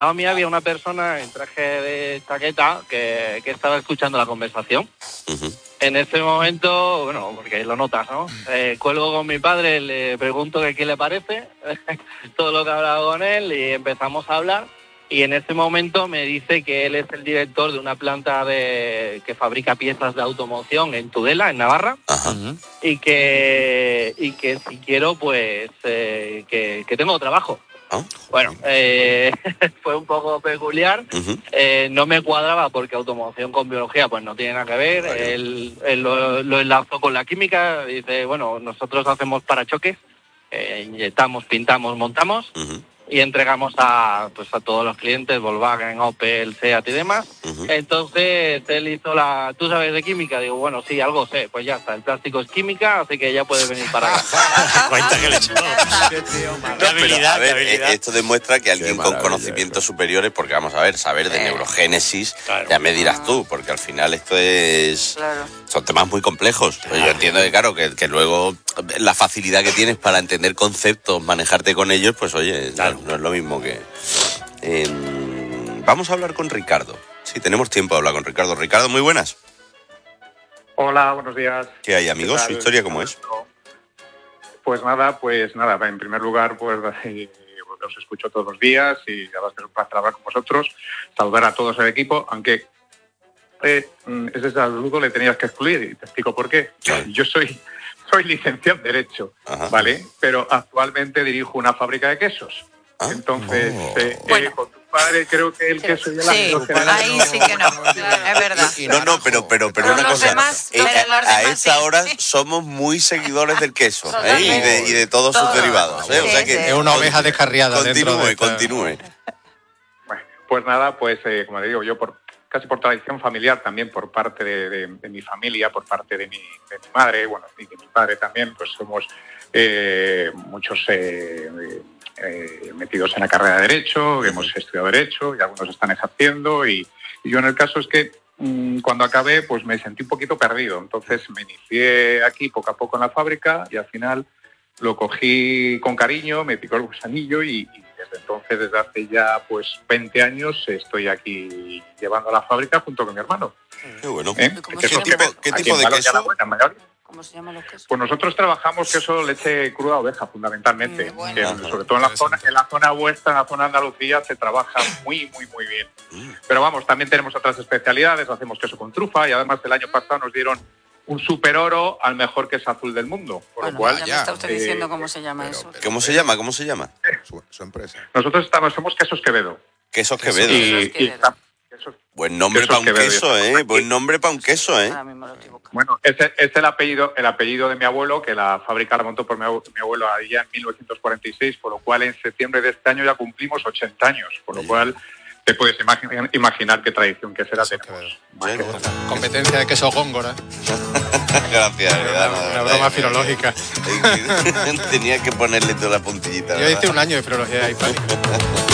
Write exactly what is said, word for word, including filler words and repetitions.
A mí había una persona en traje de chaqueta que, que estaba escuchando la conversación. Uh-huh. En ese momento, bueno, porque lo notas, ¿no? Eh, cuelgo con mi padre, le pregunto que qué le parece, todo lo que he hablado con él, y empezamos a hablar. Y en ese momento me dice que él es el director de una planta de que fabrica piezas de automoción en Tudela, en Navarra. Uh-huh. y que y que si quiero, pues, eh, que, que tengo trabajo. ¿Oh? Bueno, eh, fue un poco peculiar. Uh-huh. Eh, no me cuadraba porque automoción con biología pues no tiene nada que ver. Vale. Él, él lo, lo enlazó con la química. Dice, bueno, nosotros hacemos parachoques, eh, inyectamos, pintamos, montamos. Uh-huh. Y entregamos a pues a todos los clientes, Volkswagen, Opel, Seat y demás. Uh-huh. Entonces él hizo la... ¿Tú sabes de química? Digo, bueno, sí, algo sé. Pues ya está, el plástico es química, así que ya puedes venir para acá. Cuenta que le echó. Qué habilidad, a ver, qué habilidad. Esto demuestra que alguien con conocimientos superiores, porque vamos a ver, saber de neurogénesis, claro. Ya me dirás tú, porque al final esto es... Claro. Son temas muy complejos. Claro. Yo entiendo que, claro, que, que luego la facilidad que tienes para entender conceptos, manejarte con ellos, pues oye, claro. no, no es lo mismo que... Eh, vamos a hablar con Ricardo. Sí, tenemos tiempo de hablar con Ricardo. Ricardo, muy buenas. Hola, buenos días. ¿Qué hay, amigos? ¿Su historia cómo es? Pues nada, pues nada, en primer lugar, pues os escucho todos los días y la verdad es que es un placer hablar con vosotros, saludar a todos el equipo, aunque eh, ese saludo le tenías que excluir y te explico por qué. ¿Sí? Yo soy, soy licenciado en Derecho, Ajá. ¿vale? Pero actualmente dirijo una fábrica de quesos. ¿Ah? Entonces, oh. eh, bueno. eh, con tu padre creo que el queso ya la sí, ahí no, sí que no, no, es verdad. No, no, pero, pero, pero una cosa, demás, eh, a, a esta sí. hora somos muy seguidores del queso ¿eh? y, de, y de todos Todo. sus derivados. ¿eh? Sí, o sea que, es una oveja descarriada. Continúe, de esta... continúe. Bueno, pues nada, pues eh, como le digo, yo por casi por tradición familiar, también por parte de, de, de mi familia, por parte de mi, de mi madre, bueno, y de mi padre también, pues somos eh, muchos... Eh, Eh, metidos en la carrera de Derecho, hemos estudiado Derecho y algunos están ejerciendo y, y yo en el caso es que mmm, cuando acabé pues me sentí un poquito perdido, entonces me inicié aquí poco a poco en la fábrica y al final lo cogí con cariño, me picó el gusanillo y, y desde entonces, desde hace ya pues veinte años estoy aquí llevando a la fábrica junto con mi hermano. Qué bueno. ¿Eh? ¿Qué, ¿Qué tipo, ¿qué tipo de queso? ¿Cómo se llaman los quesos? Pues nosotros trabajamos queso leche cruda oveja, fundamentalmente. Mm, bueno. que, Ajá, sobre todo en la zona, en la zona vuestra, en la zona de Andalucía, se trabaja muy, muy, muy bien. Mm. Pero vamos, también tenemos otras especialidades, hacemos queso con trufa y además el año pasado nos dieron un super oro al mejor queso azul del mundo. Por bueno, lo cual, ya me está usted eh, diciendo cómo se llama pero, eso. Pero, ¿Cómo se llama? ¿Cómo se llama? Su, su empresa. Nosotros estamos, somos Quesos Quevedo. Quesos Quevedo. Y, y está, quesos, Buen nombre para un Quevedo, queso, ¿eh? Buen nombre para un queso, ¿eh? Ahora mismo lo estoy buscando. Bueno, ese es el apellido, el apellido de mi abuelo, que la fábrica la montó por mi abuelo, mi abuelo allá en mil novecientos cuarenta y seis, por lo cual en septiembre de este año ya cumplimos ochenta años, por lo cual te puedes imaginar, imaginar qué tradición que será tenemos. Bueno, competencia de queso góngora. Gracias, una, una, una broma filológica. Tenía que ponerle toda la puntillita. Yo hice un año de filología hispánica.